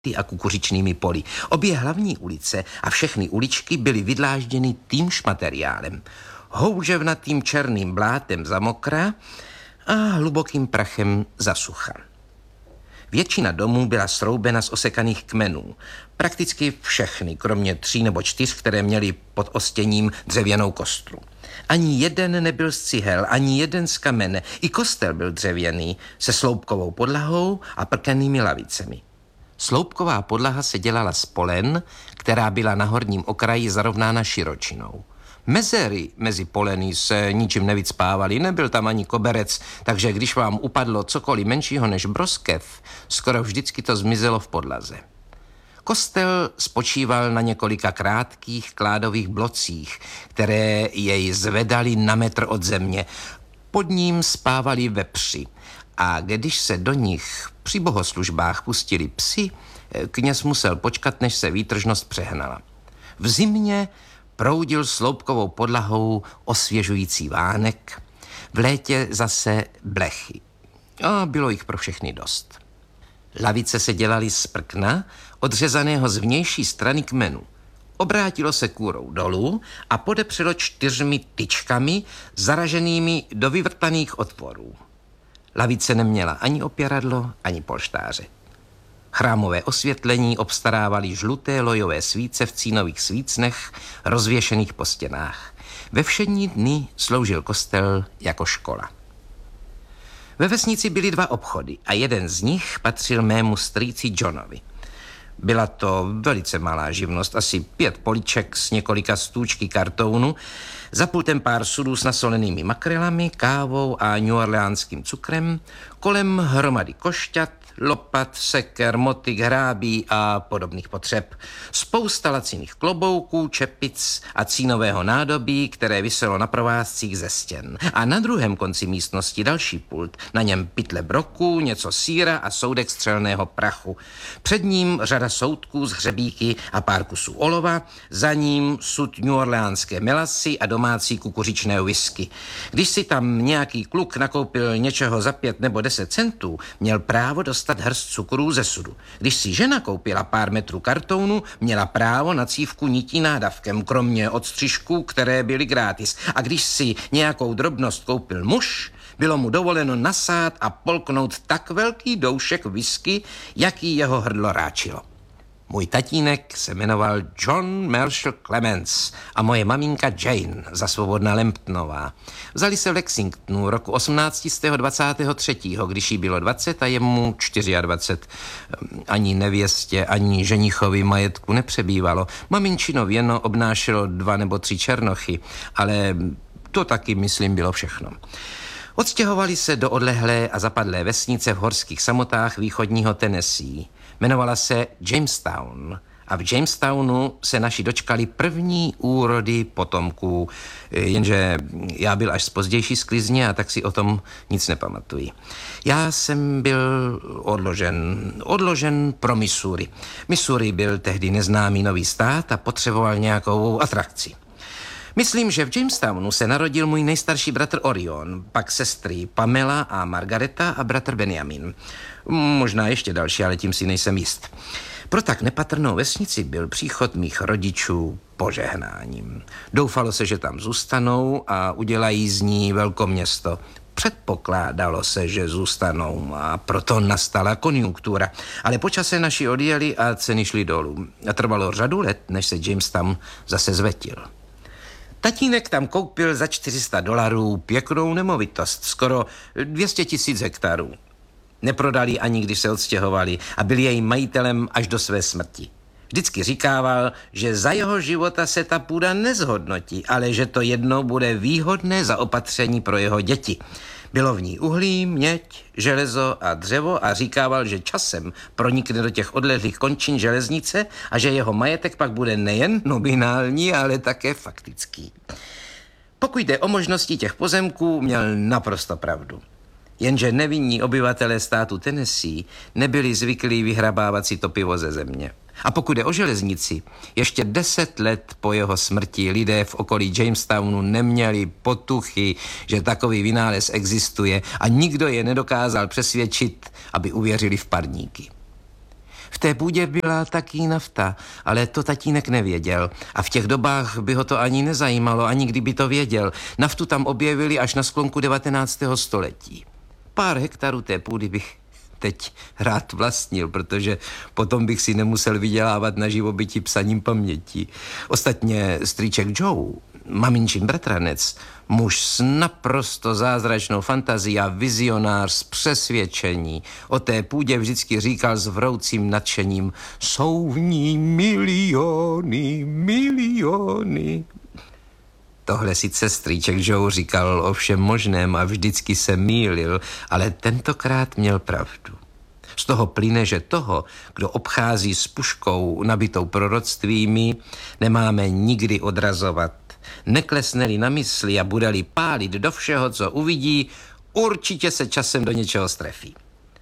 a kukuřičnými poli. Obě hlavní ulice a všechny uličky byly vydlážděny týmž materiálem. Houževnatým černým blátem za mokra a hlubokým prachem za sucha. Většina domů byla sroubena z osekaných kmenů. Prakticky všechny, kromě 3 nebo 4, které měly pod ostěním dřevěnou kostru. Ani jeden nebyl z cihel, ani jeden z kamene. I kostel byl dřevěný, se sloupkovou podlahou a prkenými lavicemi. Sloupková podlaha se dělala z polen, která byla na horním okraji zarovnána širočinou. Mezery mezi poleny se ničím nevycpávaly, nebyl tam ani koberec, takže když vám upadlo cokoliv menšího než broskev, skoro vždycky to zmizelo v podlaze. Kostel spočíval na několika krátkých kládových blocích, které jej zvedali na metr od země. Pod ním spávali vepři a když se do nich při bohoslužbách pustili psi, kněz musel počkat, než se výtržnost přehnala. V zimě proudil sloupkovou podlahou osvěžující vánek, v létě zase blechy. A bylo jich pro všechny dost. Lavice se dělaly z prkna, odřezaného z vnější strany kmenu. Obrátilo se kůrou dolů a podepřelo 4 tyčkami zaraženými do vyvrtaných otvorů. Lavice neměla ani opěradlo, ani polštáře. Chrámové osvětlení obstarávaly žluté lojové svíce v cínových svícnech rozvěšených po stěnách. Ve všední dny sloužil kostel jako škola. Ve vesnici byly 2 obchody a jeden z nich patřil mému strýci Johnovi. Byla to velice malá živnost, asi 5 poliček s několika stůčky kartounu, za pultem pár sudů s nasolenými makrelami, kávou a neworleánským cukrem, kolem hromady košťat, lopat, seker, motyk, hrábí a podobných potřeb. Spousta laciných klobouků, čepic a cínového nádobí, které viselo na provázcích ze stěn. A na druhém konci místnosti další pult, na něm pytle broku, něco sýra a soudek střelného prachu. Před ním řada soudků z hřebíky a pár kusů olova, za ním sud neworleánské melasy a domácí kukuřičné whisky. Když si tam nějaký kluk nakoupil něčeho za 5 nebo 10 centů, měl právo dostat hrst cukrů ze sudu. Když si žena koupila pár metrů kartounu, měla právo na cívku nití nádavkem, kromě odstřižků, které byly gratis. A když si nějakou drobnost koupil muž, bylo mu dovoleno nasát a polknout tak velký doušek whisky, jaký jeho hrdlo ráčilo. Můj tatínek se jmenoval John Marshall Clements a moje maminka Jane, za svobodná Lemptonová. Vzali se v Lexingtonu roku 1823, když jí bylo 20 a jemu 24. Ani nevěstě, ani ženichovi majetku nepřebývalo. Maminčino věno obnášelo 2 nebo 3 černochy, ale to taky, myslím, bylo všechno. Odstěhovali se do odlehlé a zapadlé vesnice v horských samotách východního Tennessee. Jmenovala se Jamestown a v Jamestownu se naši dočkali první úrody potomků, jenže já byl až z pozdější sklizně a tak si o tom nic nepamatuji. Já jsem byl odložen pro Missouri. Missouri byl tehdy neznámý nový stát a potřeboval nějakou atrakci. Myslím, že v Jamestownu se narodil můj nejstarší bratr Orion, pak sestry Pamela a Margareta a bratr Benjamin. Možná ještě další, ale tím si nejsem jist. Pro tak nepatrnou vesnici byl příchod mých rodičů požehnáním. Doufalo se, že tam zůstanou a udělají z ní velkoměsto. Předpokládalo se, že zůstanou a proto nastala konjunktura. Ale po čase naši odjeli a ceny šly dolů. A trvalo řadu let, než se Jamestown zase zvetil. Tatínek tam koupil za $400 pěknou nemovitost, skoro 200 000 hektarů. Neprodali ani, když se odstěhovali a byl jejím majitelem až do své smrti. Vždycky říkával, že za jeho života se ta půda nezhodnotí, ale že to jednou bude výhodné zaopatření pro jeho děti. Bylo v ní uhlí, měď, železo a dřevo a říkával, že časem pronikne do těch odlehlých končin železnice a že jeho majetek pak bude nejen nominální, ale také faktický. Pokud jde o možnosti těch pozemků, měl naprosto pravdu. Jenže nevinní obyvatelé státu Tennessee nebyli zvyklí vyhrabávat si to pivo ze země. A pokud jde o železnici, ještě 10 let po jeho smrti lidé v okolí Jamestownu neměli potuchy, že takový vynález existuje a nikdo je nedokázal přesvědčit, aby uvěřili v parníky. V té půdě byla taky nafta, ale to tatínek nevěděl. A v těch dobách by ho to ani nezajímalo, ani kdyby to věděl. Naftu tam objevili až na sklonku 19. století. Pár hektarů té půdy bych teď rád vlastnil, protože potom bych si nemusel vydělávat na živobytí psaním paměti. Ostatně strýček Joe, maminčin bratranec, muž s naprosto zázračnou fantazií a vizionář z přesvědčení, o té půdě vždycky říkal s vroucím nadšením: jsou v ní miliony, miliony. Tohle sice strýček Joe říkal o všem možném a vždycky se mýlil, ale tentokrát měl pravdu. Z toho plyne, že toho, kdo obchází s puškou nabitou proroctvími, nemáme nikdy odrazovat. Neklesne-li na mysli a bude-li pálit do všeho, co uvidí, určitě se časem do něčeho strefí.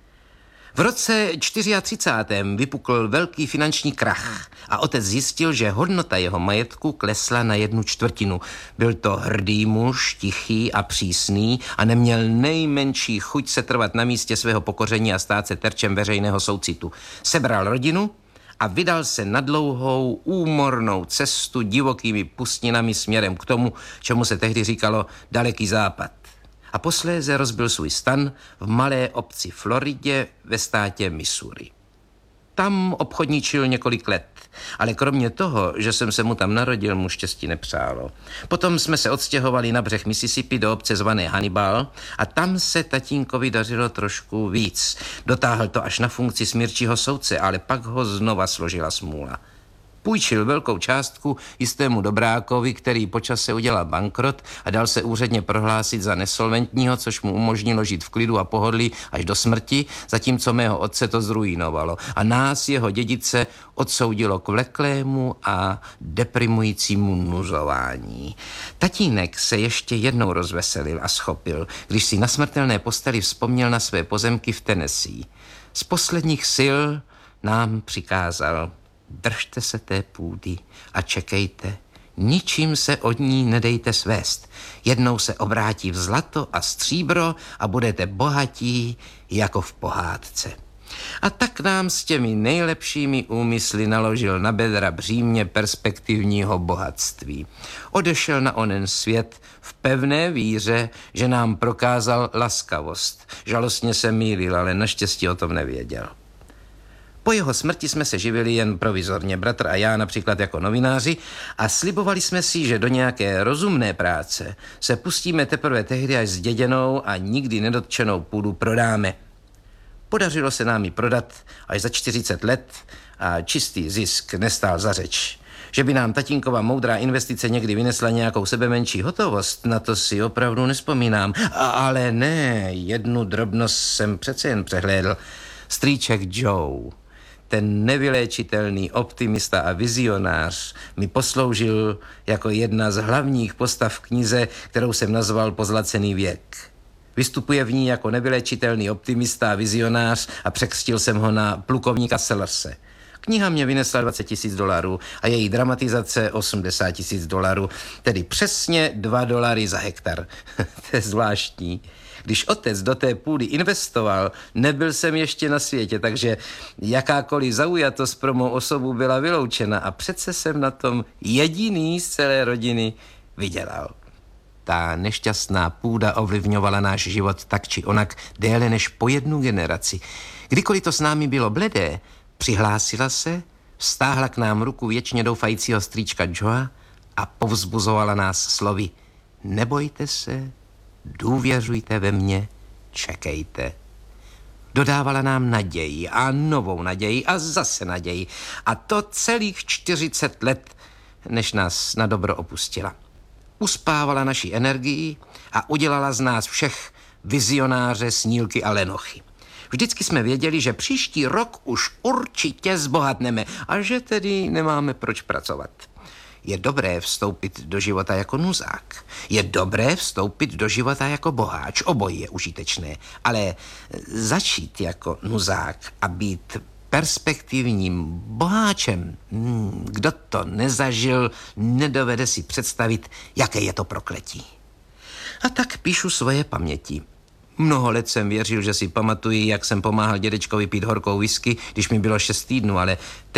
V roce 34. vypukl velký finanční krach a otec zjistil, že hodnota jeho majetku klesla na 1/4. Byl to hrdý muž, tichý a přísný a neměl nejmenší chuť se trvat na místě svého pokoření a stát se terčem veřejného soucitu. Sebral rodinu a vydal se na dlouhou, úmornou cestu divokými pustinami směrem k tomu, čemu se tehdy říkalo Daleký západ. A posléze rozbil svůj stan v malé obci Floridě ve státě Missouri. Tam obchodničil několik let, ale kromě toho, že jsem se mu tam narodil, mu štěstí nepřálo. Potom jsme se odstěhovali na břeh Mississippi do obce zvané Hannibal a tam se tatínkovi dařilo trošku víc. Dotáhl to až na funkci smírčího soudce, ale pak ho znova složila smůla. Půjčil velkou částku jistému dobrákovi, který po čase udělal bankrot a dal se úředně prohlásit za nesolventního, což mu umožnilo žít v klidu a pohodlí až do smrti, zatímco mého otce to zruinovalo. A nás, jeho dědice, odsoudilo k vleklému a deprimujícímu nuzování. Tatínek se ještě jednou rozveselil a schopil, když si na smrtelné posteli vzpomněl na své pozemky v Tennessee. Z posledních sil nám přikázal: držte se té půdy a čekejte. Ničím se od ní nedejte svést. Jednou se obrátí v zlato a stříbro a budete bohatí jako v pohádce. A tak nám s těmi nejlepšími úmysly naložil na bedra břímě perspektivního bohatství. Odešel na onen svět v pevné víře, že nám prokázal laskavost. Žalostně se mýlil, ale naštěstí o tom nevěděl. Po jeho smrti jsme se živili jen provizorně, bratr a já například jako novináři, a slibovali jsme si, že do nějaké rozumné práce se pustíme teprve tehdy, až zděděnou a nikdy nedotčenou půdu prodáme. Podařilo se nám ji prodat až za 40 let a čistý zisk nestál za řeč. Že by nám tatínková moudrá investice někdy vynesla nějakou sebemenší hotovost, na to si opravdu nespomínám. Ale ne, jednu drobnost jsem přece jen přehlédl. Strýček Joe, ten nevyléčitelný optimista a vizionář, mi posloužil jako jedna z hlavních postav v knize, kterou jsem nazval Pozlacený věk. Vystupuje v ní jako nevyléčitelný optimista a vizionář a překřtil jsem ho na plukovníka Sellerse. Kniha mě vynesla $20,000 a její dramatizace $80,000, tedy přesně $2 za hektar. To je zvláštní. Když otec do té půdy investoval, nebyl jsem ještě na světě, takže jakákoliv zaujatost pro mou osobu byla vyloučena a přece jsem na tom jediný z celé rodiny vydělal. Ta nešťastná půda ovlivňovala náš život tak či onak déle než po jednu generaci. Kdykoliv to s námi bylo bledé, přihlásila se, vztáhla k nám ruku věčně doufajícího strýčka Joea a povzbuzovala nás slovy: nebojte se, důvěřujte ve mě, čekejte. Dodávala nám naději a novou naději a zase naději. A to celých 40 let, než nás na dobro opustila. Uspávala naši energii a udělala z nás všech vizionáře, snílky a lenochy. Vždycky jsme věděli, že příští rok už určitě zbohatneme a že tedy nemáme proč pracovat. Je dobré vstoupit do života jako nuzák. Je dobré vstoupit do života jako boháč. Obojí je užitečné. Ale začít jako nuzák a být perspektivním boháčem, kdo to nezažil, nedovede si představit, jaké je to prokletí. A tak píšu svoje paměti. Mnoho let jsem věřil, že si pamatuji, jak jsem pomáhal dědečkovi pít horkou whisky, když mi bylo 6 týdnů, ale